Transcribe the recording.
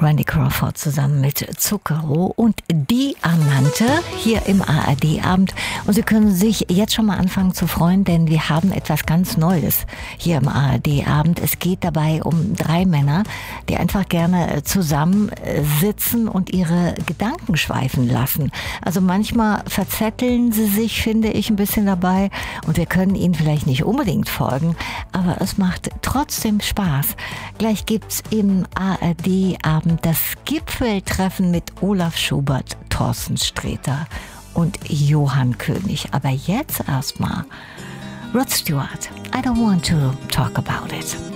Randy Crawford zusammen mit Zucchero und Diamante hier im ARD-Abend. Und Sie können sich jetzt schon mal anfangen zu freuen, denn wir haben etwas ganz Neues hier im ARD-Abend. Es geht dabei um 3 Männer, die einfach gerne zusammen sitzen und ihre Gedanken schweifen lassen. Also manchmal verzetteln sie sich, finde ich, ein bisschen dabei und wir können ihnen vielleicht nicht unbedingt folgen, aber es macht trotzdem Spaß. Gleich gibt's im ARD-Abend das Gipfeltreffen mit Olaf Schubert, Thorsten Sträter und Johann König. Aber jetzt erstmal Rod Stewart, I don't want to talk about it.